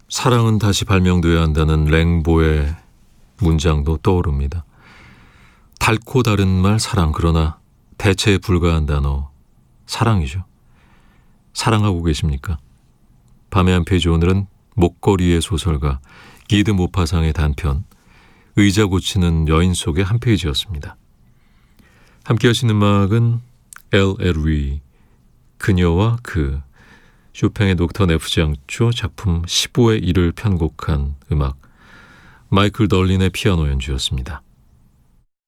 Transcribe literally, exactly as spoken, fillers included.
사랑은 다시 발명돼야 한다는 랭보의 문장도 떠오릅니다. 달고 다른 말 사랑, 그러나 대체에 불과한 단어 사랑이죠. 사랑하고 계십니까? 밤의 한 페이지, 오늘은 목걸이의 소설가 기드 모파상의 단편 의자 고치는 여인 속의 한 페이지였습니다. 함께 하신 음악은 엘 에루이, 그녀와 그, 쇼팽의 녹터 네프지 않죠 작품 십오의 일을 편곡한 음악, 마이클 덜린의 피아노 연주였습니다.